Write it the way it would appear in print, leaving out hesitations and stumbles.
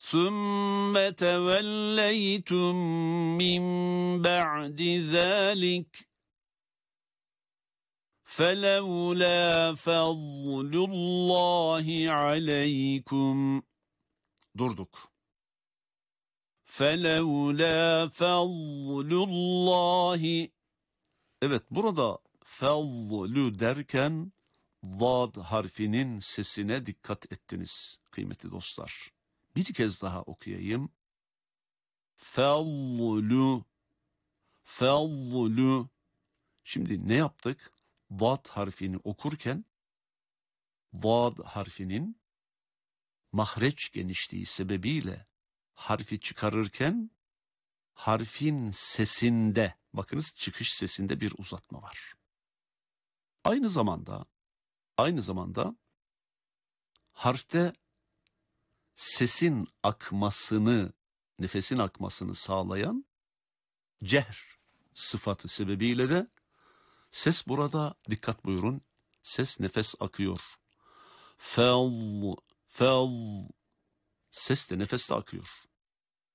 ثُمَّ تَوَلَّيْتُمْ مِنْ بَعْدِ ذَلِكَ فَلَوْلَا فَضْلُ اللّٰهِ عَلَيْكُمْ. Durduk. فَلَوْلَا فَضْلُ اللّٰهِ. Evet, burada fevlü derken zad harfinin sesine dikkat ettiniz kıymetli dostlar. Bir kez daha okuyayım. Fevlü, fevlü. Şimdi ne yaptık? Zad harfini okurken zad harfinin mahreç genişliği sebebiyle harfi çıkarırken harfin sesinde, bakınız çıkış sesinde bir uzatma var. Aynı zamanda harfte sesin akmasını, nefesin akmasını sağlayan cehr sıfatı sebebiyle de ses burada, dikkat buyurun, ses nefes akıyor. Fel, fel, ses de nefes de akıyor.